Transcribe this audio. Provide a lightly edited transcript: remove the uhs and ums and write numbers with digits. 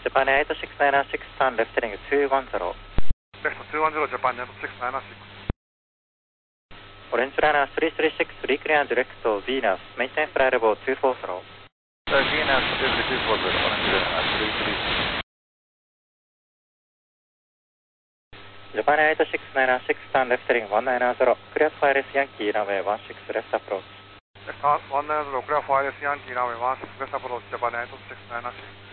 Japan 8696, turn left heading 210. Left 210, Japan 8696. Orange Liner 336, reclear direct to Venus, maintain flight level 240. Venus, 240, Orange Liner 336. Japan 8696, turn left heading 190, clear for ILS Yankee, runway 16 left approach. Left 190, clear for ILS Yankee, runway 16 left approach, Japan 8696.